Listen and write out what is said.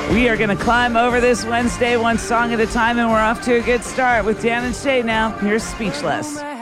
We are going to climb over this Wednesday one song at a time, and we're off to a good start with Dan and Shay now. Here's Speechless.